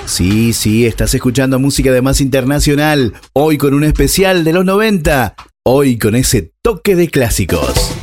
Sí, estás escuchando música de Más Internacional. Hoy con un especial de los 90. Hoy con ese toque de clásicos.